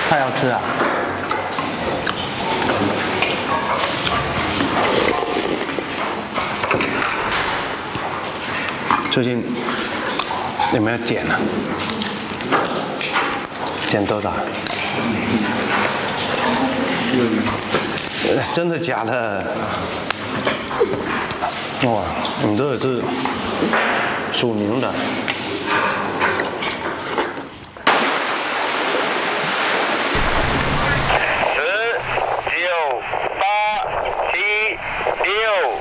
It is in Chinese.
他要吃啊？最近有没有减啊？减多少？真的假的？哇，你这也是属牛的。 10、9、8、7、6。